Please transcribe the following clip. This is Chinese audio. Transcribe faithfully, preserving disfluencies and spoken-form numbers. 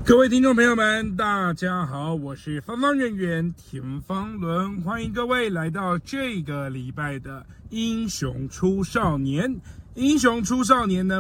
各位听众朋友们，大家好，我是方方圆圆田方伦，欢迎各位来到这个礼拜的英雄出少年。英雄出少年呢，